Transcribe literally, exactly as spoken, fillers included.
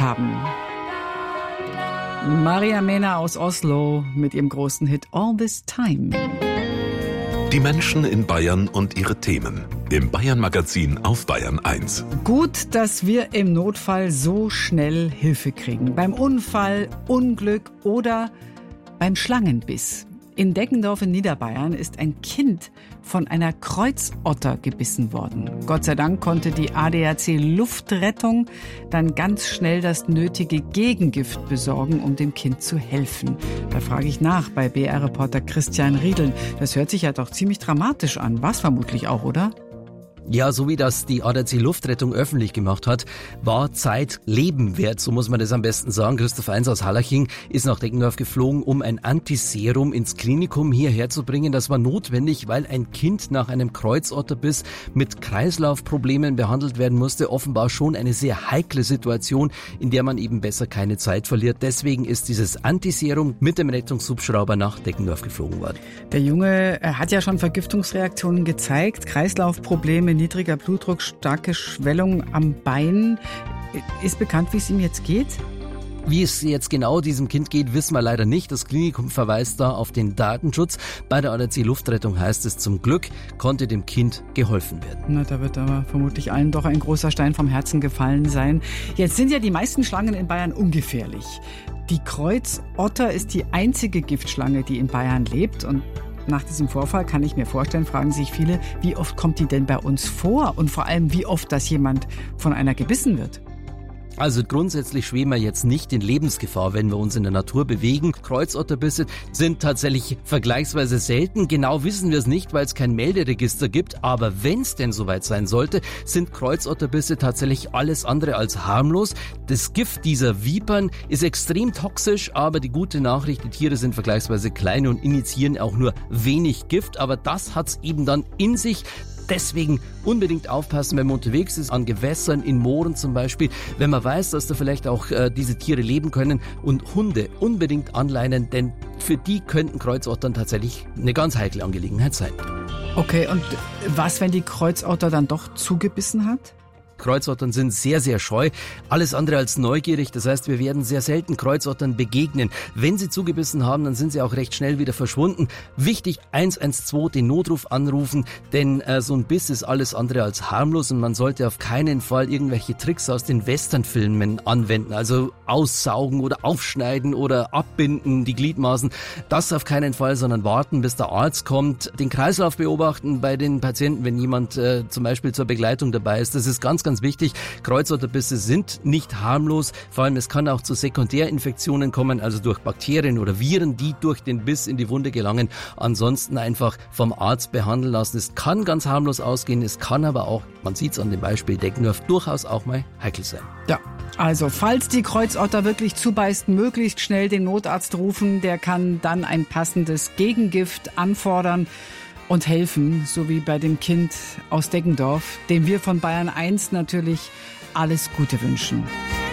haben. Maria Mena aus Oslo mit ihrem großen Hit All This Time. Die Menschen in Bayern und ihre Themen. Im Bayern-Magazin auf Bayern eins. Gut, dass wir im Notfall so schnell Hilfe kriegen. Beim Unfall, Unglück oder beim Schlangenbiss. In Deggendorf in Niederbayern ist ein Kind von einer Kreuzotter gebissen worden. Gott sei Dank konnte die A D A C Luftrettung dann ganz schnell das nötige Gegengift besorgen, um dem Kind zu helfen. Da frage ich nach bei B R-Reporter Christian Riedeln. Das hört sich ja doch ziemlich dramatisch an. War's vermutlich auch, oder? Ja, so wie das die A D A C Luftrettung öffentlich gemacht hat, war Zeit Leben wert, so muss man das am besten sagen. Christoph Eins aus Hallaching ist nach Deggendorf geflogen, um ein Antiserum ins Klinikum hierher zu bringen. Das war notwendig, weil ein Kind nach einem Kreuzotterbiss mit Kreislaufproblemen behandelt werden musste. Offenbar schon eine sehr heikle Situation, in der man eben besser keine Zeit verliert. Deswegen ist dieses Antiserum mit dem Rettungshubschrauber nach Deggendorf geflogen worden. Der Junge hat ja schon Vergiftungsreaktionen gezeigt, Kreislaufprobleme, niedriger Blutdruck, starke Schwellung am Bein. Ist bekannt, wie es ihm jetzt geht? Wie es jetzt genau diesem Kind geht, wissen wir leider nicht. Das Klinikum verweist da auf den Datenschutz. Bei der A D A C Luftrettung heißt es, zum Glück konnte dem Kind geholfen werden. Na, da wird aber vermutlich allen doch ein großer Stein vom Herzen gefallen sein. Jetzt sind ja die meisten Schlangen in Bayern ungefährlich. Die Kreuzotter ist die einzige Giftschlange, die in Bayern lebt, und nach diesem Vorfall kann ich mir vorstellen, fragen sich viele, wie oft kommt die denn bei uns vor? Und vor allem, wie oft, dass jemand von einer gebissen wird? Also grundsätzlich schweben wir jetzt nicht in Lebensgefahr, wenn wir uns in der Natur bewegen. Kreuzotterbisse sind tatsächlich vergleichsweise selten. Genau wissen wir es nicht, weil es kein Melderegister gibt. Aber wenn es denn soweit sein sollte, sind Kreuzotterbisse tatsächlich alles andere als harmlos. Das Gift dieser Vipern ist extrem toxisch, aber die gute Nachricht, die Tiere sind vergleichsweise klein und injizieren auch nur wenig Gift. Aber das hat's eben dann in sich. Deswegen unbedingt aufpassen, wenn man unterwegs ist, an Gewässern, in Mooren zum Beispiel. Wenn man weiß, dass da vielleicht auch äh, diese Tiere leben können, und Hunde unbedingt anleinen, denn für die könnten Kreuzottern tatsächlich eine ganz heikle Angelegenheit sein. Okay, und was, wenn die Kreuzotter dann doch zugebissen hat? Kreuzottern sind sehr, sehr scheu, alles andere als neugierig. Das heißt, wir werden sehr selten Kreuzottern begegnen. Wenn sie zugebissen haben, dann sind sie auch recht schnell wieder verschwunden. Wichtig, eins eins zwei, den Notruf anrufen, denn äh, so ein Biss ist alles andere als harmlos und man sollte auf keinen Fall irgendwelche Tricks aus den Westernfilmen anwenden, also aussaugen oder aufschneiden oder abbinden, die Gliedmaßen. Das auf keinen Fall, sondern warten, bis der Arzt kommt, den Kreislauf beobachten bei den Patienten, wenn jemand äh, zum Beispiel zur Begleitung dabei ist. Das ist ganz, ganz wichtig. Kreuzotterbisse sind nicht harmlos. Vor allem, es kann auch zu Sekundärinfektionen kommen, also durch Bakterien oder Viren, die durch den Biss in die Wunde gelangen. Ansonsten einfach vom Arzt behandeln lassen. Es kann ganz harmlos ausgehen, es kann aber auch, man sieht es an dem Beispiel Deggendorf, durchaus auch mal heikel sein. Ja, also falls die Kreuzotter wirklich zubeißt, möglichst schnell den Notarzt rufen. Der kann dann ein passendes Gegengift anfordern und helfen, so wie bei dem Kind aus Deggendorf, dem wir von Bayern eins natürlich alles Gute wünschen.